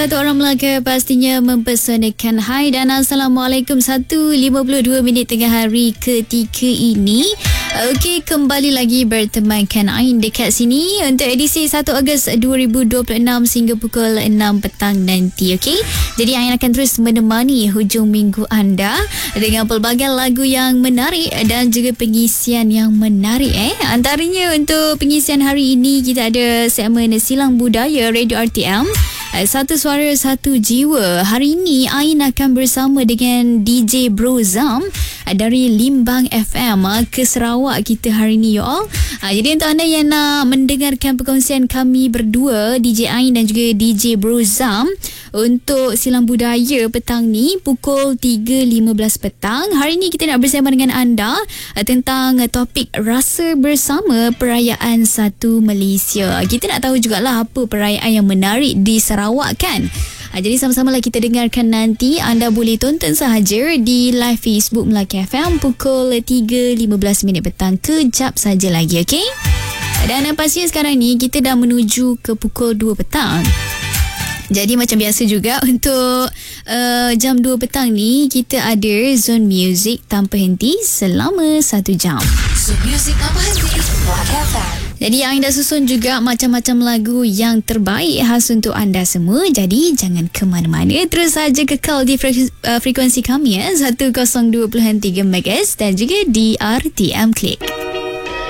Satu orang Melaka pastinya mempesonakan. Hai dan Assalamualaikum. 1.52 minit tengah hari ketika ini. Okey, kembali lagi bertemankan Ain dekat sini untuk edisi 1 Ogos 2026 hingga pukul 6 petang nanti. Okey, jadi Ain akan terus menemani hujung minggu anda dengan pelbagai lagu yang menarik dan juga pengisian yang menarik. Antaranya untuk pengisian hari ini kita ada segmen Silang Budaya Radio RTM. Satu suara, satu jiwa. Hari ini Ain akan bersama dengan DJ Bro Zam dari Limbang FM ke Sarawak kita hari ini, you all. Jadi untuk anda yang nak mendengarkan perkongsian kami berdua, DJ Ain dan juga DJ Bro Zam, untuk Silang Budaya petang ni pukul 3.15 petang. Hari ni kita nak bersama dengan anda tentang topik rasa bersama perayaan Satu Malaysia. Kita nak tahu jugalah apa perayaan yang menarik di Sarawak kan. Jadi sama-sama lah kita dengarkan nanti. Anda boleh tonton sahaja di live Facebook Melaka FM pukul 3.15 minit petang. Kejap saja lagi, okey? Dan pastinya sekarang ni kita dah menuju ke pukul 2 petang. Jadi macam biasa juga untuk jam 2 petang ni kita ada Zone Music tanpa henti selama 1 jam. Zone Music tanpa henti Melaka FM. Jadi Ain dah susun juga macam-macam lagu yang terbaik khas untuk anda semua. Jadi jangan ke mana-mana. Terus saja kekal di frekuensi kami 102.3 MHz dan juga di RTM Click.